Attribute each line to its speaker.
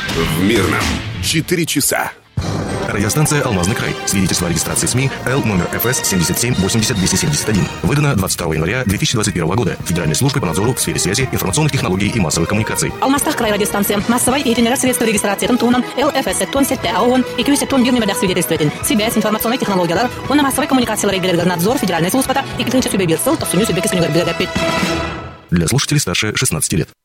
Speaker 1: В Мирном 4 часа.
Speaker 2: Радиостанция «Алмазный край». Свидетельство о регистрации СМИ Л номер ФС 77 80 271. Выдано 22 января 2021 года Федеральной службой по надзору в сфере связи, информационных технологий и массовых коммуникаций.
Speaker 3: Алмазтах край радиостанция. Массовой и средства регистрации тунан ЛФС тон сетте АОН и кюсе тон бирнемедах свидетельствователь. Связь, информационные технологии, он массовой коммуникации регулярный надзор Федеральной службы и китынча сюбе бирсел, то суню сюбе кисуню горбилегапит.
Speaker 2: Для слушателей старше 16 лет.